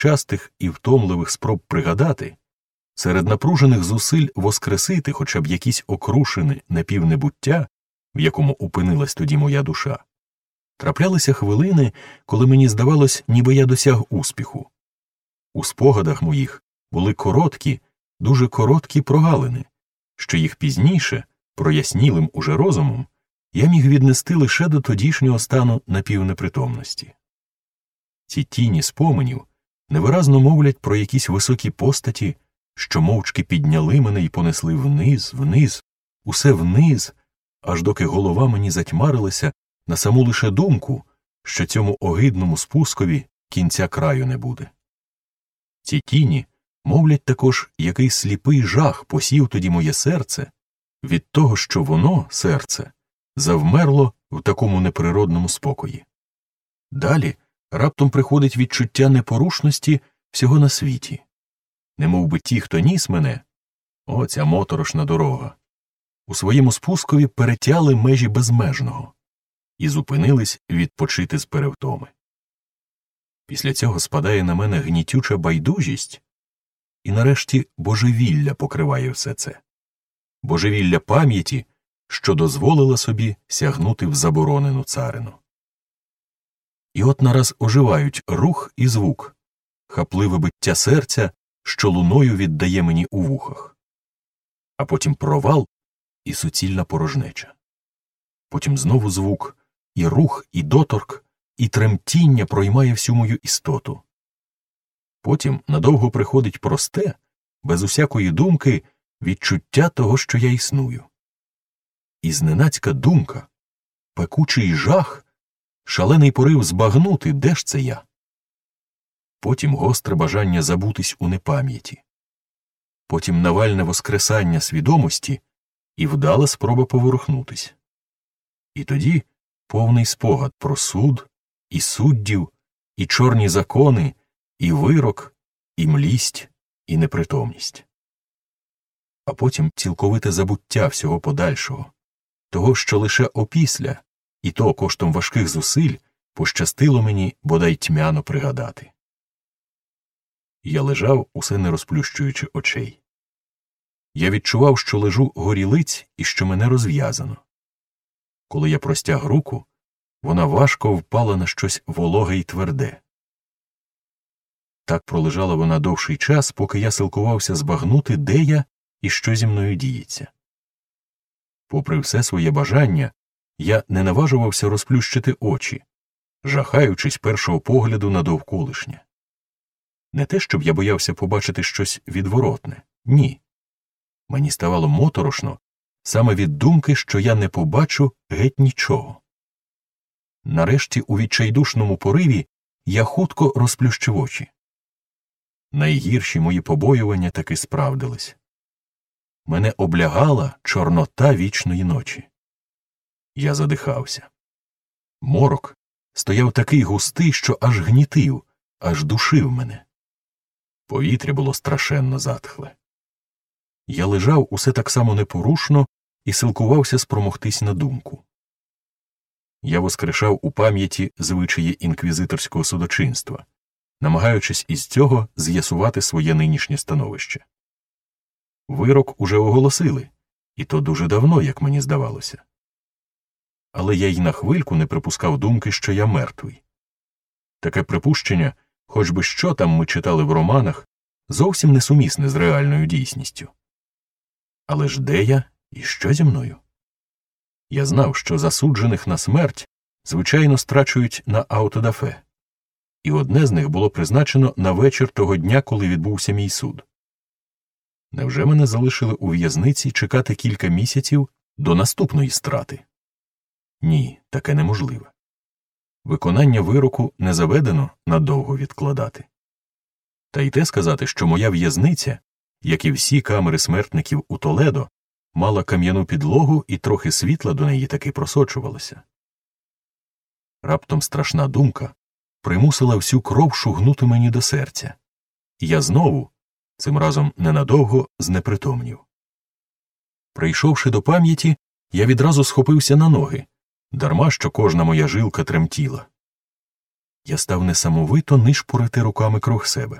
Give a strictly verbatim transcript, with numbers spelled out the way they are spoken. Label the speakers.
Speaker 1: частих і втомливих спроб пригадати, серед напружених зусиль воскресити хоча б якісь окрушини напівнебуття, в якому опинилась тоді моя душа, траплялися хвилини, коли мені здавалось, ніби я досяг успіху. У спогадах моїх були короткі, дуже короткі прогалини, що їх пізніше, прояснілим уже розумом, я міг віднести лише до тодішнього стану напівнепритомності. Ці тіні споменів невиразно мовлять про якісь високі постаті, що мовчки підняли мене і понесли вниз, вниз, усе вниз, аж доки голова мені затьмарилася на саму лише думку, що цьому огидному спускові кінця краю не буде. Ці тіні мовлять також, який сліпий жах посів тоді моє серце від того, що воно, серце, завмерло в такому неприродному спокої. Далі раптом приходить відчуття непорушності всього на світі. Немов би ті, хто ніс мене, о, ця моторошна дорога, у своєму спускові перетяли межі безмежного і зупинились відпочити з перевтоми. Після цього спадає на мене гнітюча байдужість, і нарешті божевілля покриває все це. Божевілля пам'яті, що дозволила собі сягнути в заборонену царину. І от нараз оживають рух і звук, хапливе биття серця, що луною віддає мені у вухах. А потім провал і суцільна порожнеча. Потім знову звук, і рух, і доторк, і тремтіння проймає всю мою істоту. Потім надовго приходить просте, без усякої думки, відчуття того, що я існую. І зненацька думка, пекучий жах, шалений порив збагнути, де ж це я. Потім гостре бажання забутись у непам'яті. Потім навальне воскресання свідомості і вдала спроба поворухнутись. І тоді повний спогад про суд, і суддів, і чорні закони, і вирок, і млість, і непритомність. А потім цілковите забуття всього подальшого, того, що лише опісля, і то коштом важких зусиль, пощастило мені бодай тьмяно пригадати. Я лежав, усе не розплющуючи очей. Я відчував, що лежу горілиць і що мене розв'язано. Коли я простяг руку, вона важко впала на щось вологе й тверде. Так пролежала вона довший час, поки я силкувався збагнути, де я і що зі мною діється. Попри все своє бажання, я не наважувався розплющити очі, жахаючись першого погляду на довколишнє. Не те, щоб я боявся побачити щось відворотне. Ні. Мені ставало моторошно саме від думки, що я не побачу геть нічого. Нарешті у відчайдушному пориві я хутко розплющив очі. Найгірші мої побоювання таки справдились. Мене облягала чорнота вічної ночі. Я задихався. Морок стояв такий густий, що аж гнітив, аж душив мене. Повітря було страшенно затхле. Я лежав усе так само непорушно і силкувався спромогтись на думку. Я воскрешав у пам'яті звичаї інквізиторського судочинства, намагаючись із цього з'ясувати своє нинішнє становище. Вирок уже оголосили, і то дуже давно, як мені здавалося. Але я й на хвильку не припускав думки, що я мертвий. Таке припущення, хоч би що там ми читали в романах, зовсім несумісне з реальною дійсністю. Але ж де я і що зі мною? Я знав, що засуджених на смерть, звичайно, страчують на аутодафе. І одне з них було призначено на вечір того дня, коли відбувся мій суд. Невже мене залишили у в'язниці чекати кілька місяців до наступної страти? Ні, таке неможливе. Виконання вироку не заведено надовго відкладати. Та й те сказати, що моя в'язниця, як і всі камери смертників у Толедо, мала кам'яну підлогу і трохи світла до неї таки просочувалося. Раптом страшна думка примусила всю кров шугнути мені до серця. І я знову, цим разом ненадовго, знепритомнів. Прийшовши до пам'яті, я відразу схопився на ноги, дарма що кожна моя жилка тремтіла. Я став несамовито нишпорити руками круг себе.